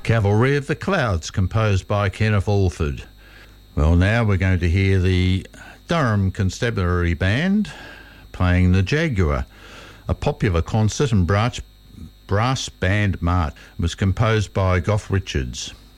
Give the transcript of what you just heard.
Cavalry of the Clouds, composed by Kenneth Alford. Well, now we're going to hear the Durham Constabulary Band playing the Jaguar, a popular concert and brass band march. It was composed by Goff Richards.